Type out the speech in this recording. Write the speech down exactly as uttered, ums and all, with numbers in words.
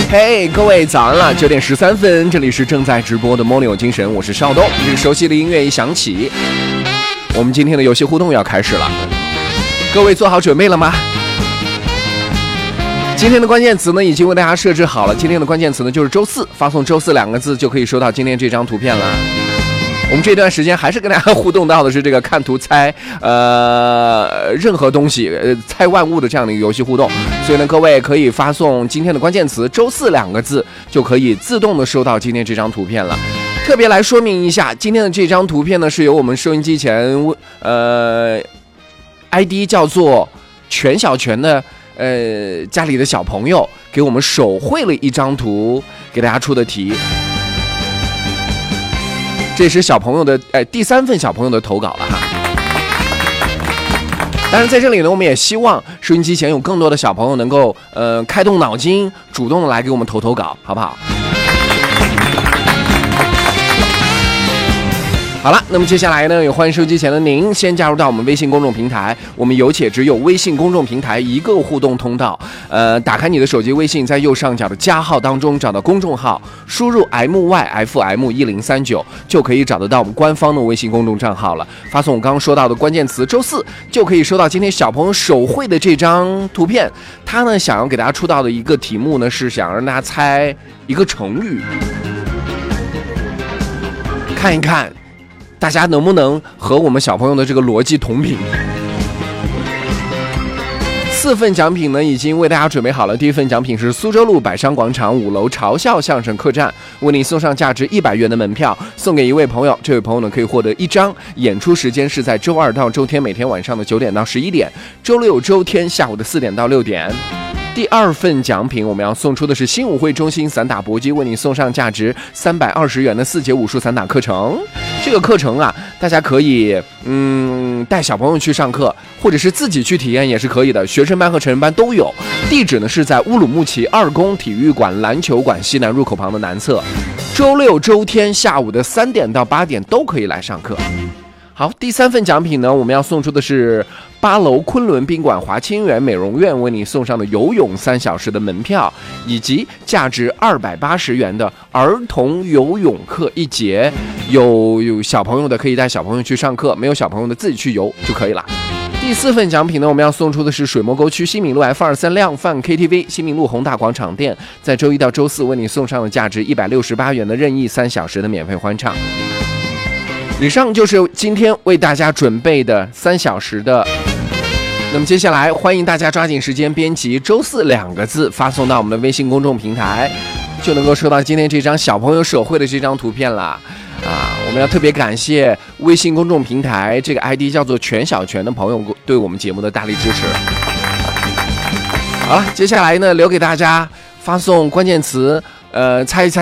嘿、hey, 各位早安了，九点十三分，这里是正在直播的 Morning 有精神，我是邵东。这个熟悉的音乐一响起，我们今天的游戏互动要开始了，各位做好准备了吗？今天的关键词呢已经为大家设置好了，今天的关键词呢就是周四，发送周四两个字就可以收到今天这张图片了。我们这段时间还是跟大家互动到的是这个看图猜呃任何东西呃猜万物的这样的一个游戏互动，所以呢各位可以发送今天的关键词周四两个字就可以自动的收到今天这张图片了。特别来说明一下，今天的这张图片呢是由我们收音机前呃 I D 叫做全小全的呃家里的小朋友给我们手绘了一张图给大家出的题。这是小朋友的哎第三份小朋友的投稿了哈。当然在这里呢，我们也希望收音机前有更多的小朋友能够呃开动脑筋，主动的来给我们投投稿，好不好？好了，那么接下来呢，也欢迎收机前的您先加入到我们微信公众平台，我们有且只有微信公众平台一个互动通道。呃，打开你的手机微信，在右上角的加号当中找到公众号，输入 M Y F M 一零三九就可以找得到我们官方的微信公众账号了。发送我刚刚说到的关键词周四，就可以收到今天小朋友手绘的这张图片。他呢想要给大家出到的一个题目呢，是想让大家猜一个成语，看一看大家能不能和我们小朋友的这个逻辑同频。四份奖品呢已经为大家准备好了。第一份奖品是苏州路百商广场五楼嘲笑相声客栈为你送上价值一百元的门票，送给一位朋友。这位朋友呢可以获得一张，演出时间是在周二到周天每天晚上的九点到十一点，周六周天下午的四点到六点。第二份奖品我们要送出的是新武会中心散打搏击为你送上价值三百二十元的四节武术散打课程。这个课程啊，大家可以嗯带小朋友去上课，或者是自己去体验也是可以的，学生班和成人班都有。地址呢是在乌鲁木齐二宫体育馆篮球馆西南入口旁的南侧，周六周天下午的三点到八点都可以来上课。好，第三份奖品呢，我们要送出的是八楼昆仑宾馆华清园美容院为你送上的游泳三小时的门票，以及价值二百八十元的儿童游泳课一节。有有小朋友的可以带小朋友去上课，没有小朋友的自己去游就可以了。第四份奖品呢，我们要送出的是水磨沟区新民路 F 二三 量贩 K T V 新民路宏大广场店，在周一到周四为你送上的价值一百六十八元的任意三小时的免费欢唱。以上就是今天为大家准备的三小时的，那么接下来欢迎大家抓紧时间编辑周四两个字发送到我们的微信公众平台，就能够收到今天这张小朋友手绘的这张图片了啊！我们要特别感谢微信公众平台这个 I D 叫做全小全的朋友对我们节目的大力支持。好了，接下来呢留给大家发送关键词，呃，猜一猜